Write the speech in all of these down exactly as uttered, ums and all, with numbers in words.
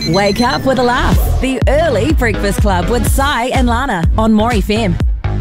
Wake up with a laugh. The Early Breakfast Club with Sai and Lana on More F M.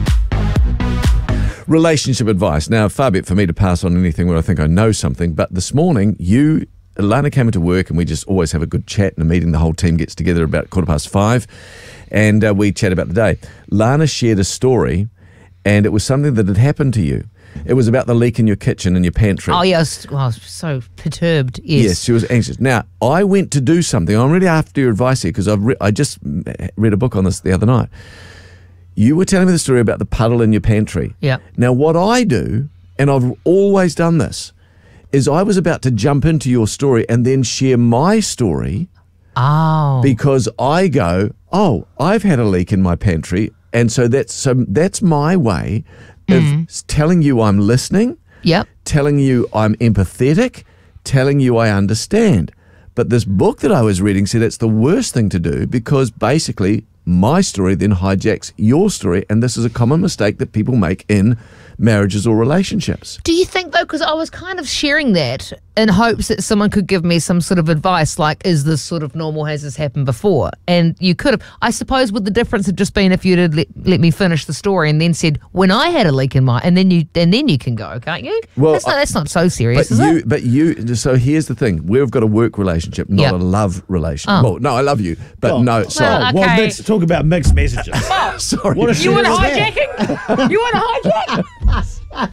Relationship advice. Now, far be it for me to pass on anything where I think I know something, but this morning, you, Lana came into work and we just always have a good chat in a meeting. The whole team gets together about quarter past five and uh, we chat about the day. Lana shared a story and it was something that had happened to you. It was about the leak in your kitchen and your pantry. Oh, yeah, I was, well, I was so perturbed, yes. Yes, she was anxious. Now, I went to do something. I'm really after your advice here because I've re- I just read a book on this the other night. You were telling me the story about the puddle in your pantry. Yeah. Now, what I do, and I've always done this, is I was about to jump into your story and then share my story. Oh. Because I go, oh, I've had a leak in my pantry, and so that's so that's my way of mm. telling you I'm listening, yep. telling you I'm empathetic, telling you I understand. But this book that I was reading said it's the worst thing to do because basically my story then hijacks your story, and this is a common mistake that people make in marriages or relationships. Do you think, though, because I was kind of sharing that in hopes that someone could give me some sort of advice, like, is this sort of normal? Has this happened before? And you could have, I suppose, with the difference had just been if you'd have let, let me finish the story and then said, when I had a leak in my, and then you and then you can go, can't you? Well, that's not, that's not so serious, but is you, it? But you, so here's the thing. We've got a work relationship, not Yep. a love relationship. Oh. Well, no, I love you, but Oh. no, sorry. Well, Well, okay. let's talk about mixed messages. Sorry. What a You want shit is that? hijacking? You want hijack?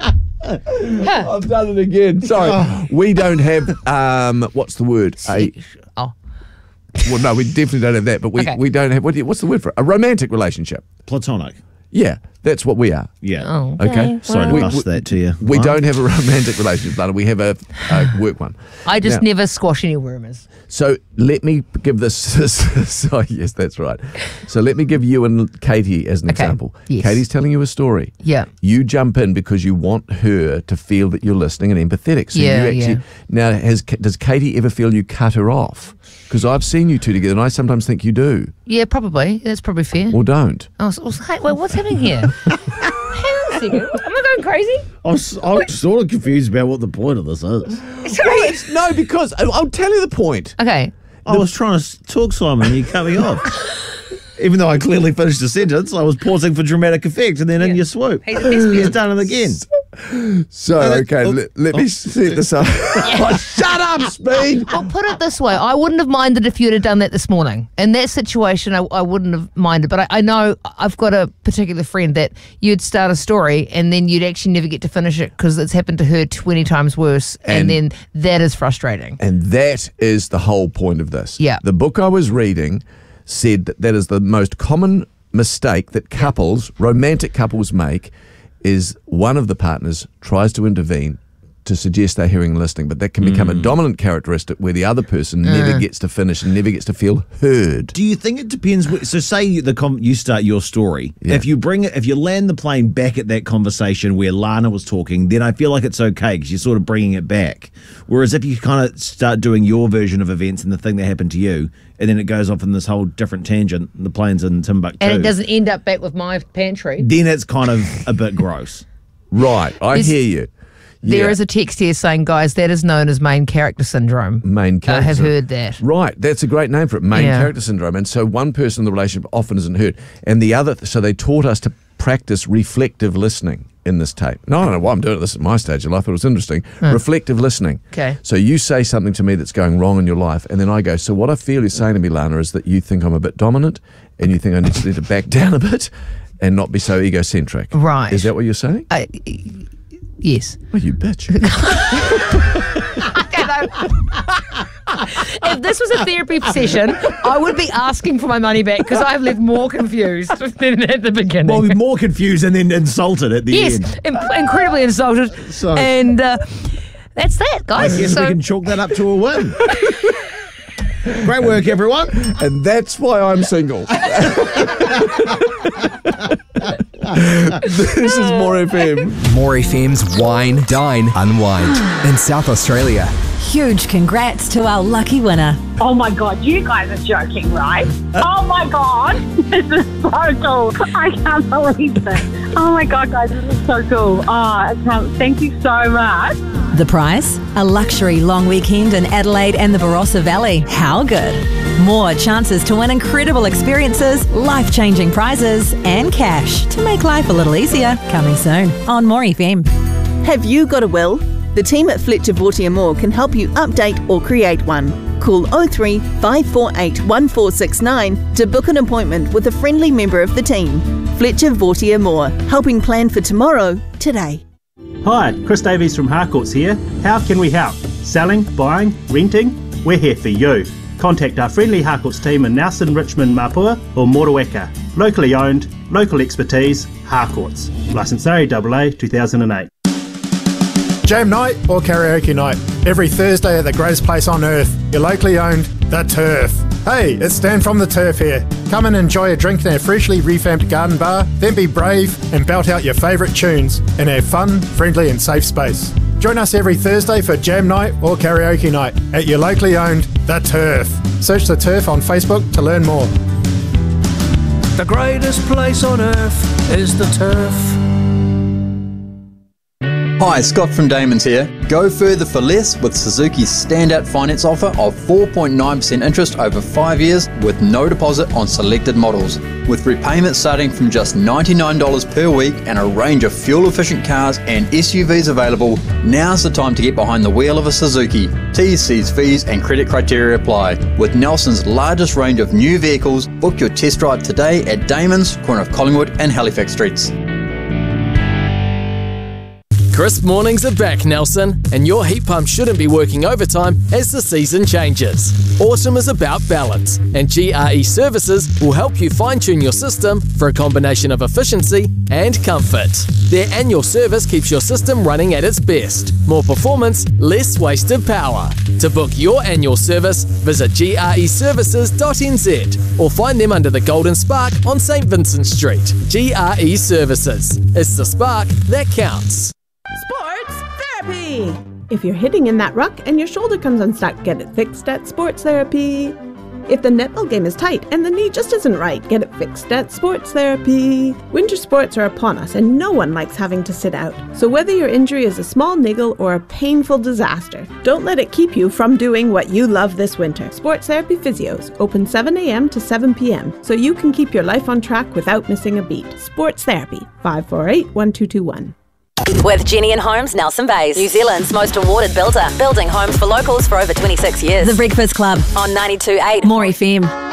I've done it again. Sorry. We don't have, um, what's the word? A, Oh, well, no, we definitely don't have that, but we, Okay. we don't have, what do you, what's the word for it? A romantic relationship. Platonic. Yeah, that's what we are. Yeah. oh. Okay. Sorry to We- bust we- that to you. We What? don't have a romantic relationship, Lana. We have a, a work one. I just Now- never squash any rumours. So let me give this. So yes, that's right. So let me give you and Katie as an Okay. example. Yes. Katie's telling you a story. Yeah. You jump in because you want her to feel that you're listening and empathetic. So Yeah, you actually yeah. now has does Katie ever feel you cut her off? Because I've seen you two together, and I sometimes think you do Yeah, probably. That's probably fair. or don't. Oh, so, so- hey, wait, what's happening here? Hang on a second. Am I going crazy? I was, I'm sort of confused about what the point of this is. Sorry. It's, no, because I- I'll tell you the point. Okay. I was trying to s- talk, Simon, and you cut me off. Even though I clearly finished the sentence, I was pausing for dramatic effect, and then in Yeah. your swoop, He's a thespian. he's done it again. So that- okay, oh, let, let oh, me set this up. Oh, shut up, Speed. Well, put it this way. I wouldn't have minded if you'd have done that this morning. In that situation, I, I wouldn't have minded. But I, I know I've got a particular friend that you'd start a story and then you'd actually never get to finish it because it's happened to her twenty times worse. And, And- then that is frustrating. And that is the whole point of this. Yeah. The book I was reading said that that is the most common mistake that couples, romantic couples make, is one of the partners tries to intervene to suggest they're hearing and listening, but that can become a dominant characteristic where the other person never gets to finish and never gets to feel heard. Do you think it depends? wh- So, say you- the com- you start your story. Yeah. If you bring it, if you land the plane back at that conversation where Lana was talking, then I feel like it's okay because you're sort of bringing it back. Whereas if you kind of start doing your version of events and the thing that happened to you, and then it goes off in this whole different tangent, the plane's in Timbuktu, And it doesn't end up back with my pantry. then it's kind of a bit gross. Right, I There's- hear you. There Yeah. is a text here saying, guys, that is known as main character syndrome. Main I character. have heard that. Right, that's a great name for it, main Yeah. character syndrome. And so one person in the relationship often isn't heard. And the other, so they taught us to practice reflective listening in this tape. No, I don't know why I'm doing this at my stage of life, but it was interesting. Reflective listening. Okay. So you say something to me that's going wrong in your life, and then I go, so what I feel you're saying to me, Lana, is that you think I'm a bit dominant, and you think I need to, need to back down a bit and not be so egocentric. Right. Is that what you're saying? I, yes. Oh, you bitch. If this was a therapy session, I would be asking for my money back because I've left more confused than at the beginning. Well, more confused and then insulted at the yes, end. in- incredibly insulted. So- and uh, that's that, I guys. guess So we can chalk that up to a win. Great work, everyone. And that's why I'm single. This is More F M. More F M's Wine, Dine, Unwind in South Australia. Huge congrats to our lucky winner. Oh my God, you guys are joking, right? Oh my God, this is so cool. I can't believe it. Oh my God, guys, this is so cool. Oh, I can't, thank you so much. The prize? A luxury long weekend in Adelaide and the Barossa Valley. How good? More chances to win incredible experiences, life-changing prizes, and cash to make life a little easier. Coming soon on More F M. Have you got a will? The team at Fletcher Vautier Moore can help you update or create one. Call oh three, five four eight, one four six nine to book an appointment with a friendly member of the team. Fletcher Vautier Moore, helping plan for tomorrow, today. Hi, Chris Davies from Harcourts here. How can we help? Selling, buying, renting? We're here for you. Contact our friendly Harcourts team in Nelson, Richmond, Mapua or Motueka. Locally owned, local expertise, Harcourts. Licence R A A A two thousand eight. Jam night or karaoke night, every Thursday at the greatest place on earth, your locally owned The Turf. Hey, it's Stan from The Turf here. Come and enjoy a drink in our freshly revamped garden bar, then be brave and belt out your favourite tunes in our fun, friendly and safe space. Join us every Thursday for Jam night or karaoke night at your locally owned The Turf. Search The Turf on Facebook to learn more. The greatest place on earth is The Turf. Hi, Scott from Damon's here. Go further for less with Suzuki's standout finance offer of four point nine percent interest over five years with no deposit on selected models. With repayments starting from just ninety-nine dollars per week and a range of fuel-efficient cars and S U Vs available, now's the time to get behind the wheel of a Suzuki. T's, C's, fees and credit criteria apply. With Nelson's largest range of new vehicles, book your test drive today at Damon's, corner of Collingwood and Halifax Streets. Crisp mornings are back, Nelson, and your heat pump shouldn't be working overtime as the season changes. Autumn is about balance, and G R E Services will help you fine-tune your system for a combination of efficiency and comfort. Their annual service keeps your system running at its best. More performance, less wasted power. To book your annual service, visit G R E services dot n z or find them under the Golden Spark on St Vincent Street. G R E Services. It's the spark that counts. Sports Therapy! If you're hitting in that ruck and your shoulder comes unstuck, get it fixed at Sports Therapy. If the netball game is tight and the knee just isn't right, get it fixed at Sports Therapy. Winter sports are upon us and no one likes having to sit out. So whether your injury is a small niggle or a painful disaster, don't let it keep you from doing what you love this winter. Sports Therapy Physios, open seven a.m. to seven p.m. so you can keep your life on track without missing a beat. Sports Therapy, five four eight, one two two one. With Jenny and Homes Nelson Bays, New Zealand's most awarded builder, building homes for locals for over twenty-six years. The Breakfast Club on ninety-two point eight More F M.